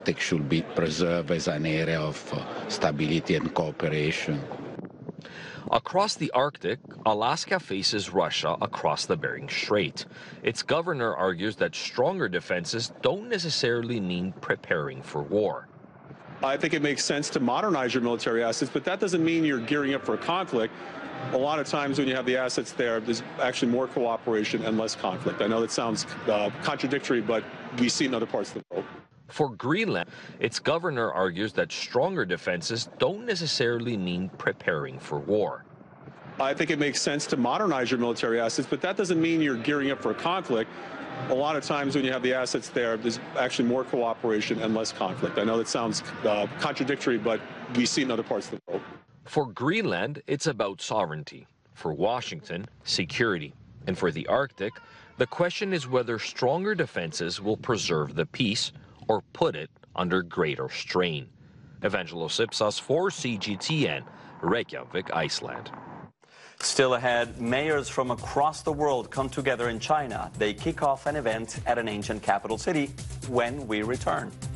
It should be preserved as an area of stability and cooperation. Across the Arctic, Alaska faces Russia across the Bering Strait. Its governor argues that stronger defenses don't necessarily mean preparing for war. I think it makes sense to modernize your military assets, but that doesn't mean you're gearing up for a conflict. A lot of times when you have the assets there, there's actually more cooperation and less conflict. I know that sounds contradictory, but we see it in other parts of the world. For Greenland, its governor argues that stronger defenses don't necessarily mean preparing for war. I think it makes sense to modernize your military assets, but that doesn't mean you're gearing up for a conflict. A lot of times when you have the assets there, there's actually more cooperation and less conflict. I know that sounds contradictory, but we see it in other parts of the world. For Greenland, it's about sovereignty. For Washington, security. And for the Arctic, the question is whether stronger defenses will preserve the peace or put it under greater strain. Evangelos Ipsas for CGTN, Reykjavik, Iceland. Still ahead, mayors from across the world come together in China. They kick off an event at an ancient capital city when we return.